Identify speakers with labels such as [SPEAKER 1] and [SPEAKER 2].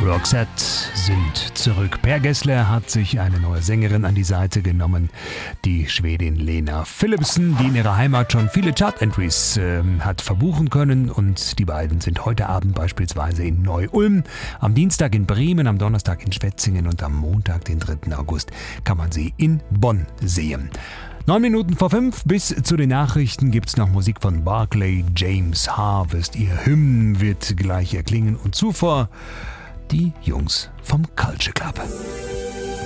[SPEAKER 1] Roxette sind zurück. Per Gessle hat sich eine neue Sängerin an die Seite genommen, die Schwedin Lena Philipsson, die in ihrer Heimat schon viele Chart-Entries hat verbuchen können. Und die beiden sind heute Abend beispielsweise in Neu-Ulm, am Dienstag in Bremen, am Donnerstag in Schwetzingen und am Montag, den 3. August, kann man sie in Bonn sehen. 9 Minuten vor 5, bis zu den Nachrichten gibt's noch Musik von Barclay James Harvest. Ihr Hymn wird gleich erklingen und zuvor die Jungs vom Culture Club.